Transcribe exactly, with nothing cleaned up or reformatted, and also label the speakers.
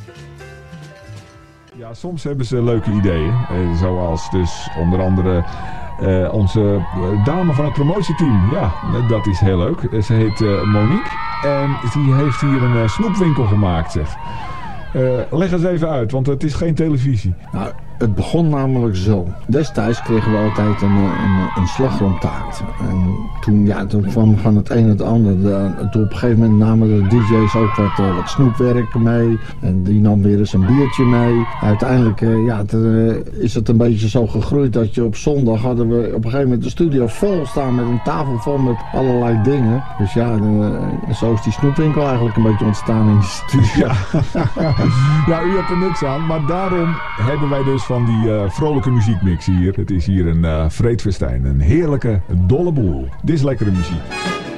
Speaker 1: Ja, soms hebben ze leuke ideeën. Eh, zoals dus onder andere uh, onze uh, dame van het promotieteam. Ja, dat is heel leuk. Ze heet uh, Monique. En die heeft hier een uh, snoepwinkel gemaakt, zeg. Uh, leg eens even uit, want het is geen televisie.
Speaker 2: Nou, het begon namelijk zo. Destijds kregen we altijd een, een, een slagroomtaart. En toen, ja, toen kwam van het een het ander. De, toen op een gegeven moment namen de D J's ook wat, uh, wat snoepwerk mee. En die nam weer eens een biertje mee. Uiteindelijk uh, ja, het, uh, is het een beetje zo gegroeid dat je op zondag hadden we op een gegeven moment de studio vol staan met een tafel vol met allerlei dingen. Dus ja, uh, zo is die snoepwinkel eigenlijk een beetje ontstaan in de studio.
Speaker 1: Ja. Ja, u hebt er niks aan, maar daarom hebben wij dus van die uh, vrolijke muziekmix hier. Het is hier een uh, vreedfestijn, een heerlijke, dolle boel. Dit is lekkere muziek.